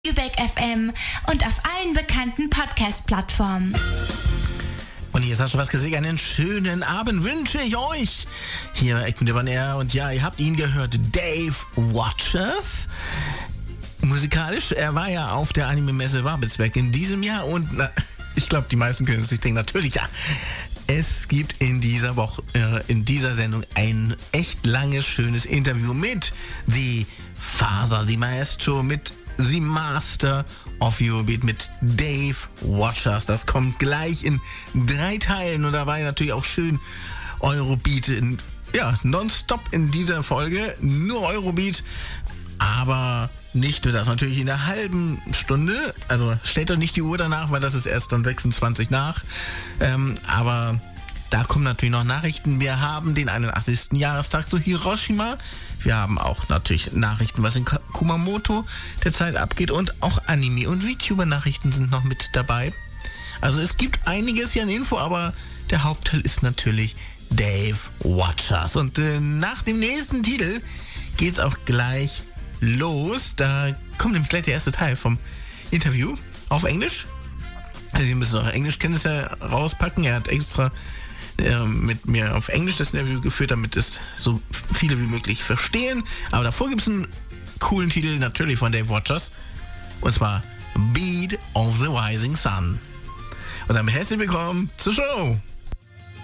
Lübeck FM und auf allen bekannten Podcast-Plattformen. Und hier ist Sascha Watzke, einen schönen Abend wünsche ich euch. Hier bei Eckmünder on Air. Und ja, ihr habt ihn gehört, Dave Watchers. Musikalisch, er war ja auf der Anime-Messe Babelsberg in diesem Jahr. Und ich glaube, die meisten können sich denken, natürlich ja. Es gibt in dieser Woche, in dieser Sendung ein echt langes, schönes Interview mit The Father, The Maestro, mit The Master of Eurobeat, mit Dave Watchers. Das kommt gleich in 3 Teilen und dabei natürlich auch schön Eurobeat nonstop in dieser Folge. Nur Eurobeat, aber nicht nur das, natürlich in einer halben Stunde. Also stellt doch nicht die Uhr danach, weil das ist erst dann 26 nach. Aber da kommen natürlich noch Nachrichten. Wir haben den 81. Jahrestag zu Hiroshima. Wir haben auch natürlich Nachrichten, was in Kumamoto derzeit abgeht. Und auch Anime- und VTuber-Nachrichten sind noch mit dabei. Also es gibt einiges hier an Info, aber der Hauptteil ist natürlich Dave Watchers. Und nach dem nächsten Titel geht's auch gleich los. Da kommt nämlich gleich der erste Teil vom Interview auf Englisch. Also Sie müssen auch Englischkenntnisse rauspacken. Er hat extra mit mir auf Englisch das Interview geführt, damit es so viele wie möglich verstehen. Aber davor gibt es einen coolen Titel, natürlich von Dave Watchers. Und zwar Beat of the Rising Sun. Und damit herzlich willkommen zur Show.